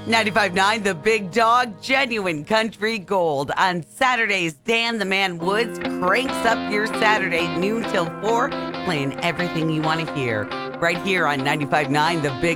95.9 The Big Dog, genuine country gold. On Saturdays, Dan the Man Woods cranks up your Saturday noon till 4, playing everything you want to hear. Right here on 95.9 The Big